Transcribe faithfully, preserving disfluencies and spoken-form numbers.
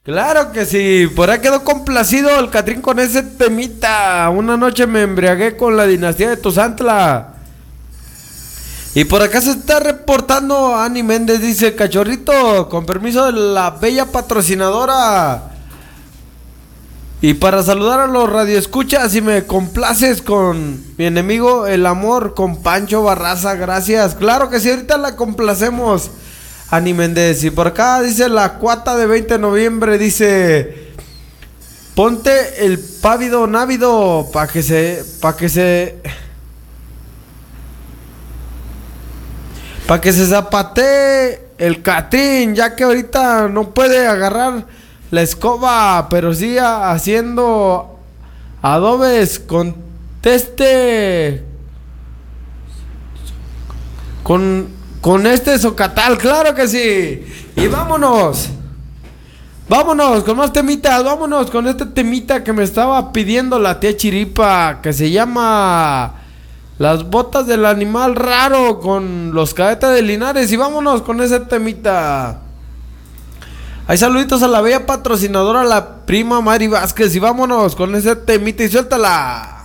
Claro que sí, por ahí quedó complacido el Catrín con ese temita. Una noche me embriagué con la dinastía de Tuzantla. Y por acá se está reportando Ani Méndez, dice: Cachorrito, con permiso de la bella patrocinadora. Y para saludar a los radioescuchas, si me complaces con mi enemigo el amor, con Pancho Barraza, gracias. Claro que sí, ahorita la complacemos, Ani Méndez. Y por acá dice la cuata de veinte de noviembre, dice: ponte el pávido návido pa' que se... pa' que se... pa' que se zapatee el Catrín, ya que ahorita no puede agarrar la escoba, pero sí haciendo adobes con este... con... con este socatal, claro que sí. Y vámonos. Vámonos con más temitas. Vámonos con este temita que me estaba pidiendo la tía Chiripa, que se llama Las botas del animal raro, con los Cadetes de Linares. Y vámonos con ese temita. Hay saluditos a la bella patrocinadora, la prima Mari Vázquez. Y vámonos con ese temita y suéltala.